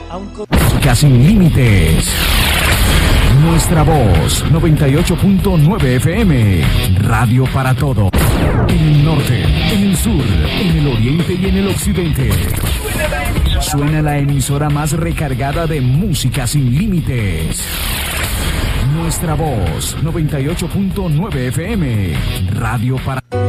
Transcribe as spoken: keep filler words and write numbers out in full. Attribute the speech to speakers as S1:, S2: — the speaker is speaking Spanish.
S1: Música sin límites. Nuestra voz, noventa y ocho punto nueve F M. Radio para todo. En el norte, en el sur, en el oriente y en el occidente. Suena la emisora más recargada de música sin límites. Nuestra voz, noventa y ocho punto nueve F M. Radio para...